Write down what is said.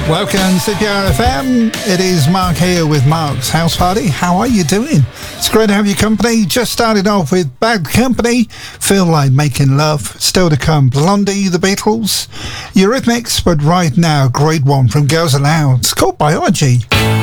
Welcome to CPR-FM. It is Mark here with Mark's House Party. How are you doing? It's great to have your company. Just started off with Bad Company, Feel Like Making Love. Still to come, Blondie, The Beatles, Eurythmics, but right now, great one from Girls Aloud. It's called Biology.